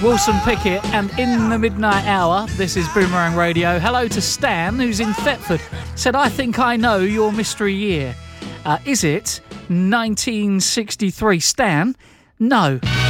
Wilson Pickett, and in the midnight hour, this is Boomerang Radio. Hello to Stan, who's in Thetford. Said, I think I know your mystery year. Is it 1963? Stan? No.